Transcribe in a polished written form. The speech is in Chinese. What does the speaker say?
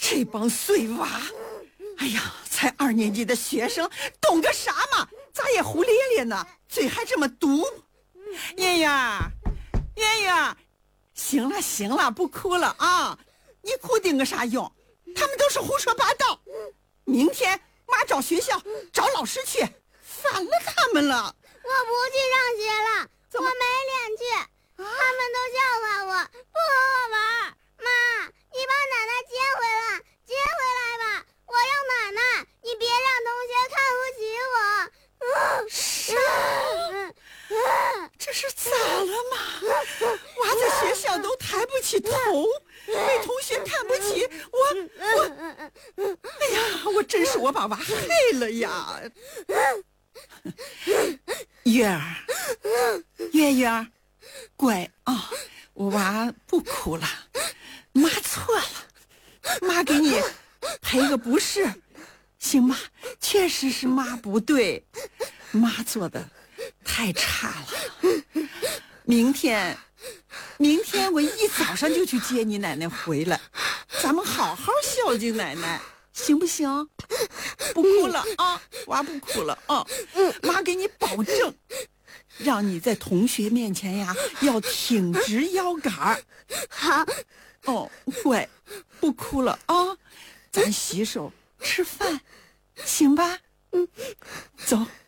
这帮碎娃，哎呀，才2年级的学生，懂个啥嘛？咋也胡咧咧呢？嘴还这么毒。圆圆，圆圆，行了行了，不哭了啊！你哭顶个啥用？他们都是胡说八道。明天妈找学校找老师去，烦了他们了。 我不去上学了，我没脸去。他们都笑话我，不和我玩。妈，你把奶奶接回来，接回来吧！我要奶奶，你别让同学看不起我。 这是咋了嘛？娃在学校都抬不起头，被同学看不起，哎呀，我真是我把娃害了呀！月儿，月儿，乖啊，我娃不哭了，妈错了，妈给你赔个不是，行吗？确实是妈不对，妈做的太差了。明天我一早上就去接你奶奶回来，咱们好好孝敬奶奶，行不行？不哭了啊，娃不哭了啊。妈给你保证，让你在同学面前呀要挺直腰杆。 好。 哦，乖，不哭了啊，咱洗手吃饭，行吧？走。